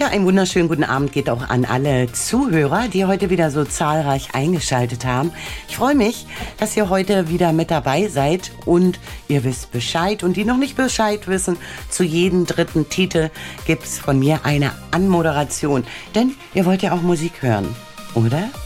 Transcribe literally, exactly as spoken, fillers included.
Ja, einen wunderschönen guten Abend geht auch an alle Zuhörer, die heute wieder so zahlreich eingeschaltet haben. Ich freue mich, dass ihr heute wieder mit dabei seid und ihr wisst Bescheid. Und die noch nicht Bescheid wissen, zu jedem dritten Titel gibt's von mir eine Anmoderation. Denn ihr wollt ja auch Musik hören, oder?